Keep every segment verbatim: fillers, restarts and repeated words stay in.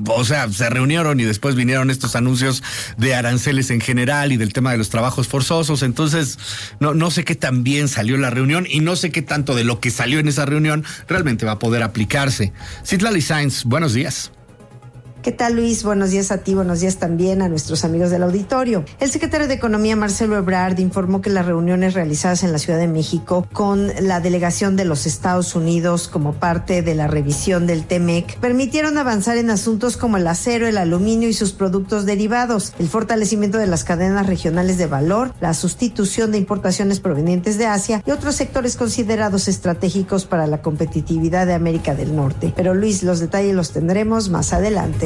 o sea, se reunieron y después vinieron estos anuncios de aranceles en general y del tema de los trabajos forzosos. Entonces, no, no sé qué tan bien salió la reunión y no sé qué tanto de lo que salió en esa reunión realmente va a poder aplicarse. Citlali Sáenz, buenos días. ¿Qué tal, Luis? Buenos días a ti, buenos días también a nuestros amigos del auditorio. El secretario de Economía, Marcelo Ebrard, informó que las reuniones realizadas en la Ciudad de México con la delegación de los Estados Unidos como parte de la revisión del T M E C permitieron avanzar en asuntos como el acero, el aluminio y sus productos derivados, el fortalecimiento de las cadenas regionales de valor, la sustitución de importaciones provenientes de Asia y otros sectores considerados estratégicos para la competitividad de América del Norte. Pero, Luis, los detalles los tendremos más adelante.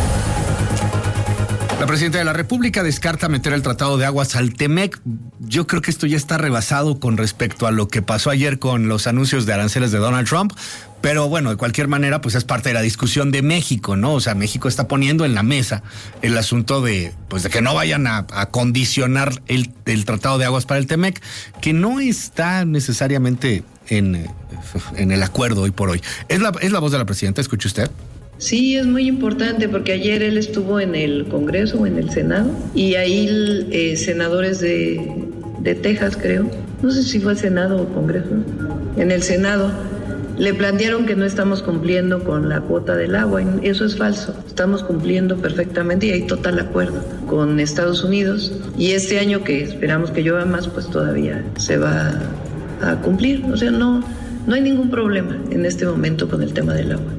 La presidenta de la República descarta meter el Tratado de Aguas al T M E C. Yo creo que esto ya está rebasado con respecto a lo que pasó ayer con los anuncios de aranceles de Donald Trump. Pero bueno, de cualquier manera, pues es parte de la discusión de México, ¿no? O sea, México está poniendo en la mesa el asunto de, pues, de que no vayan a, a condicionar el, el Tratado de Aguas para el T M E C, que no está necesariamente en, en el acuerdo hoy por hoy. Es la, es la voz de la presidenta, escuche usted. Sí, es muy importante porque ayer él estuvo en el Congreso o en el Senado y ahí eh, senadores de, de Texas, creo, no sé si fue el Senado o Congreso, en el Senado le plantearon que no estamos cumpliendo con la cuota del agua y eso es falso, estamos cumpliendo perfectamente y hay total acuerdo con Estados Unidos y este año que esperamos que llueva más, pues todavía se va a cumplir, o sea, no, no hay ningún problema en este momento con el tema del agua.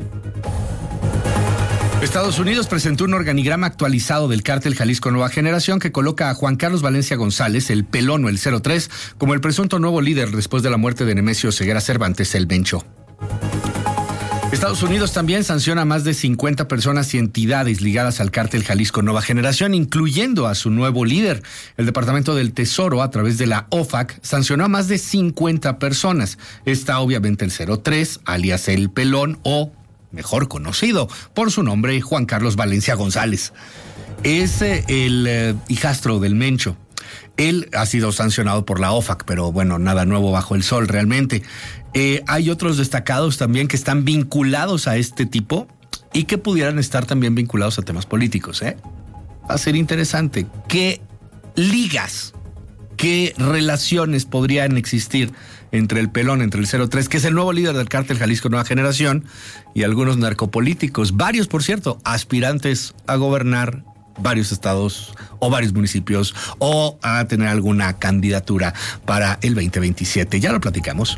Estados Unidos presentó un organigrama actualizado del cártel Jalisco Nueva Generación que coloca a Juan Carlos Valencia González, el Pelón o el cero tres, como el presunto nuevo líder después de la muerte de Nemesio Ceguera Cervantes, el Mencho. Estados Unidos también sanciona a más de cincuenta personas y entidades ligadas al cártel Jalisco Nueva Generación, incluyendo a su nuevo líder. El Departamento del Tesoro, a través de la O F A C, sancionó a más de cincuenta personas. Está obviamente el cero tres, alias el Pelón o mejor conocido por su nombre, Juan Carlos Valencia González. Es eh, el eh, hijastro del Mencho. Él ha sido sancionado por la O F A C, pero bueno, nada nuevo bajo el sol realmente. Eh, hay otros destacados también que están vinculados a este tipo y que pudieran estar también vinculados a temas políticos, ¿eh? Va a ser interesante. ¿Qué ligas, qué relaciones podrían existir entre el Pelón, entre el cero tres, que es el nuevo líder del cártel Jalisco Nueva Generación, y algunos narcopolíticos, varios, por cierto, aspirantes a gobernar varios estados o varios municipios o a tener alguna candidatura para el veinte veintisiete? Ya lo platicamos.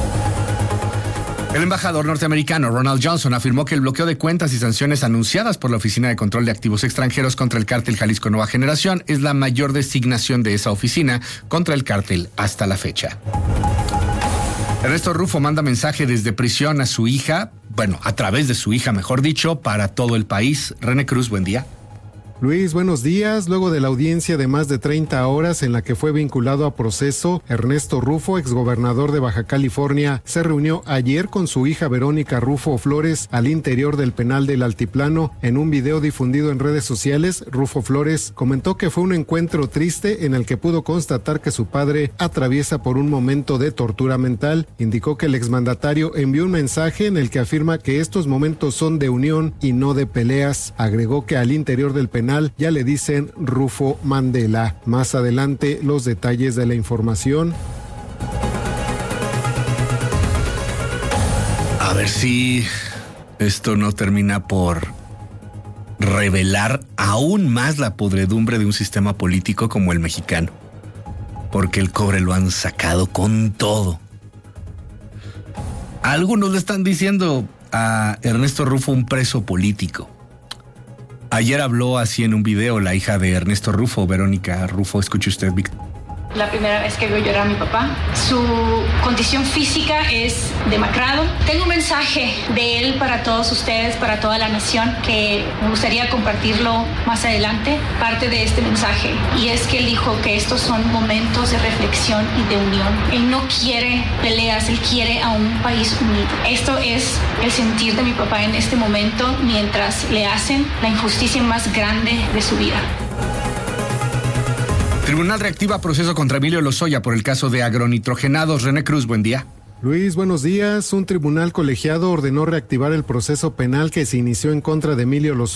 El embajador norteamericano Ronald Johnson afirmó que el bloqueo de cuentas y sanciones anunciadas por la Oficina de Control de Activos Extranjeros contra el cártel Jalisco Nueva Generación es la mayor designación de esa oficina contra el cártel hasta la fecha. Ernesto Rufo manda mensaje desde prisión a su hija, bueno, a través de su hija, mejor dicho, para todo el país. René Cruz, buen día. Luis, buenos días. Luego de la audiencia de más de treinta horas en la que fue vinculado a proceso, Ernesto Rufo, exgobernador de Baja California, se reunió ayer con su hija Verónica Rufo Flores al interior del penal del Altiplano. En un video difundido en redes sociales, Rufo Flores comentó que fue un encuentro triste en el que pudo constatar que su padre atraviesa por un momento de tortura mental. Indicó que el exmandatario envió un mensaje en el que afirma que estos momentos son de unión y no de peleas. Agregó que al interior del penal ya le dicen Rufo Mandela. Más adelante, los detalles de la información. A ver si esto no termina por revelar aún más la podredumbre de un sistema político como el mexicano. Porque el cobre lo han sacado con todo. Algunos le están diciendo a Ernesto Rufo un preso político. Ayer habló así en un video la hija de Ernesto Rufo, Verónica Rufo. Escuche usted, Víctor. La primera vez que veo llorar a mi papá. Su condición física es demacrado. Tengo un mensaje de él para todos ustedes, para toda la nación, que me gustaría compartirlo más adelante. Parte de este mensaje, y es que él dijo que estos son momentos de reflexión y de unión. Él no quiere peleas, él quiere a un país unido. Esto es el sentir de mi papá en este momento mientras le hacen la injusticia más grande de su vida. Tribunal reactiva proceso contra Emilio Lozoya por el caso de agronitrogenados. René Cruz, buen día. Luis, buenos días. Un tribunal colegiado ordenó reactivar el proceso penal que se inició en contra de Emilio Lozoya